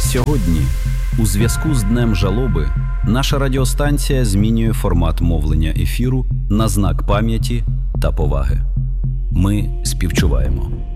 Сьогодні, у зв'язку з Днем жалоби, наша радіостанція змінює формат мовлення ефіру на знак пам'яті та поваги. Ми співчуваємо.